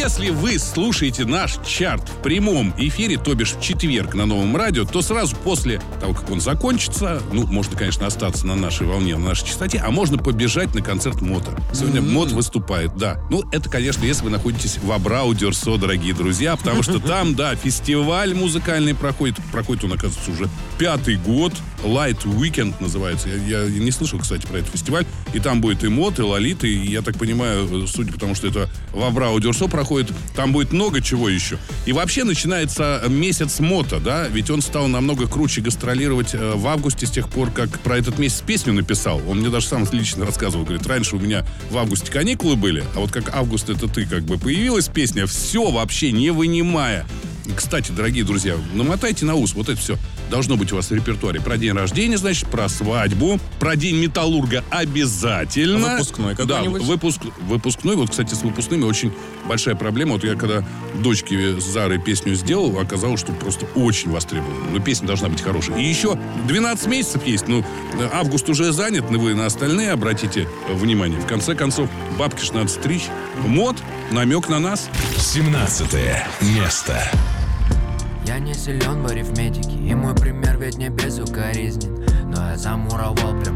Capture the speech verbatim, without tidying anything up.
если вы слушаете наш чарт в прямом эфире, то бишь в четверг на Новом радио, то сразу после того, как он закончится, ну, можно, конечно, остаться на нашей волне, на нашей частоте, а можно побежать на концерт МОТа. Сегодня mm-hmm. МОТ выступает, да. Ну, это, конечно, если вы находитесь в Абрау-Дюрсо, дорогие друзья, потому что там, да, фестиваль музыкальный проходит. Проходит он, оказывается, уже пятый год. Light Weekend называется. Я, я не слышал, кстати, про этот фестиваль. И там будет и МОТ, и Лолита, и я так понимаю, судя по тому, что это в Абрау-Дюрсо проходит, там будет много чего еще. И вообще начинается месяц МОТа, да, ведь он стал намного круче гастролировать в августе, с тех пор, как про этот месяц песню написал. Он мне даже сам лично рассказывал, говорит, раньше у меня в августе каникулы были, а вот как август это ты, как бы появилась песня, все вообще не вынимая. Кстати, дорогие друзья, намотайте на ус вот это все. Должно быть у вас в репертуаре. Про день рождения, значит, про свадьбу, про день металлурга обязательно. Выпускной какой-нибудь? Да, выпуск, выпускной. Вот, кстати, с выпускными очень большая проблема. Вот я когда дочке Зары песню сделал, оказалось, что просто очень востребована. Но песня должна быть хорошей. И еще двенадцать месяцев есть. Ну, август уже занят, но вы на остальные обратите внимание. В конце концов, бабки ж надо стричь. МОТ, намек на нас. семнадцатое место. Я не силен в арифметике, и мой пример ведь не безукоризнен, но я замуровал прям